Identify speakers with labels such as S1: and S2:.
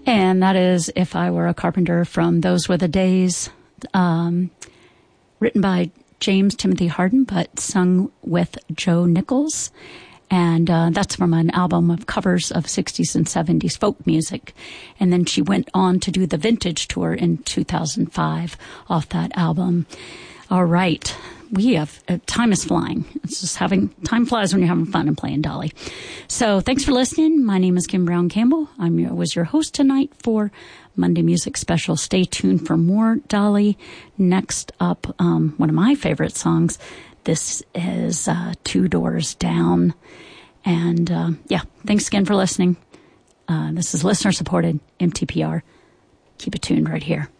S1: And that is If I Were a Carpenter from Those Were the Days, written by James Timothy Harden, but sung with Joe Nichols. And that's from an album of covers of 60s and 70s folk music. And then she went on to do the Vintage Tour in 2005 off that album. All right. We have, time is flying. It's just time flies when you're having fun and playing Dolly. So thanks for listening. My name is Kim Brown Campbell. I was your host tonight for Monday Music Special. Stay tuned for more Dolly. Next up, one of my favorite songs. This is Two Doors Down. And thanks again for listening. This is listener supported MTPR. Keep it tuned right here.